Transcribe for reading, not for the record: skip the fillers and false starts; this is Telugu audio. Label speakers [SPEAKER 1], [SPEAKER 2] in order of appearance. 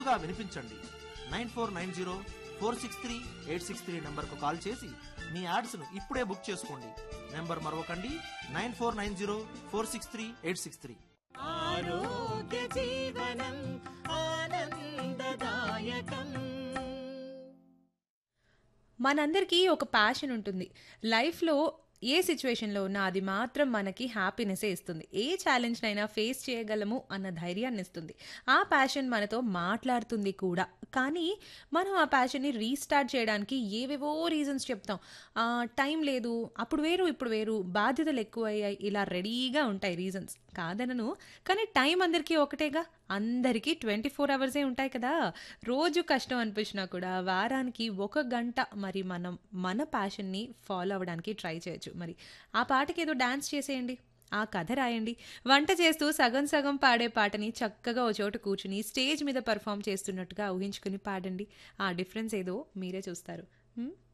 [SPEAKER 1] గా వినిపించండి. 9490463863 నంబర్కు కాల్ చేసి మీ యాడ్స్ను ఇప్పుడే బుక్ చేసుకోండి. నెంబర్ మరొకండి, 9490463863.
[SPEAKER 2] ఆరోగ్య జీవనం ఆనందదాయకం.
[SPEAKER 3] మనందరికీ ఒక ప్యాషన్ ఉంటుంది లైఫ్లో. ఏ సిచ్యువేషన్లో ఉన్నా అది మాత్రం మనకి హ్యాపీనెస్సే ఇస్తుంది. ఏ ఛాలెంజ్నైనా ఫేస్ చేయగలము అన్న ధైర్యాన్ని ఇస్తుంది. ఆ ప్యాషన్ మనతో మాట్లాడుతుంది కూడా. కానీ మనం ఆ ప్యాషన్ని రీస్టార్ట్ చేయడానికి ఏవేవో రీజన్స్ చెప్తాం. టైం లేదు, అప్పుడు వేరు ఇప్పుడు వేరు, బాధ్యతలు ఎక్కువయ్యాయి, ఇలా రెడీగా ఉంటాయి రీజన్స్. కాదనను, కానీ టైం అందరికీ ఒకటేగా. అందరికీ 24 అవర్సే ఉంటాయి కదా. రోజు కష్టం అనిపించినా కూడా వారానికి 1 గంట మరి మనం మన ప్యాషన్ని ఫాలో అవ్వడానికి ట్రై చేయొచ్చు. మరి ఆ పాటకి ఏదో డాన్స్ చేసేయండి, ఆ కథ రాయండి. వంట చేస్తూ సగం సగం పాడే పాటని చక్కగా ఓ చోట కూర్చుని స్టేజ్ మీద పర్ఫామ్ చేస్తున్నట్టుగా ఊహించుకుని పాడండి. ఆ డిఫరెన్స్ ఏదో మీరే చూస్తారు.